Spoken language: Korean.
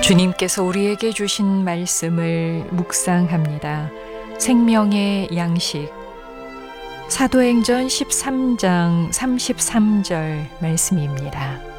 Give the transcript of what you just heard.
주님께서 우리에게 주신 말씀을 묵상합니다. 생명의 양식. 사도행전 13장 33절 말씀입니다.